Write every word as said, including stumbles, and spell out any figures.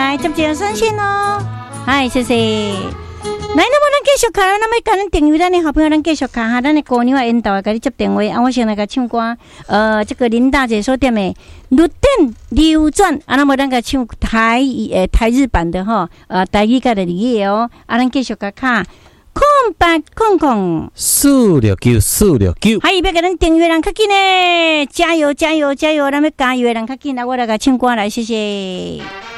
来接接专线哦。嗨，谢谢。来，那么咱继续卡，咱要甲咱订阅咱的好朋友，咱继续卡哈，咱的姑娘啊引导甲你接电话，啊，我先来甲唱歌，呃，这个林大姐所点的《绿电流转》，啊，那么咱个唱台语诶台日版的吼，呃，台语甲的语言哦，啊，咱继续甲卡，空八空空四六九四六九， 还有要甲咱订阅人较紧呢，加油加油加油，咱要加油的人较紧，来我来甲唱歌来，谢谢。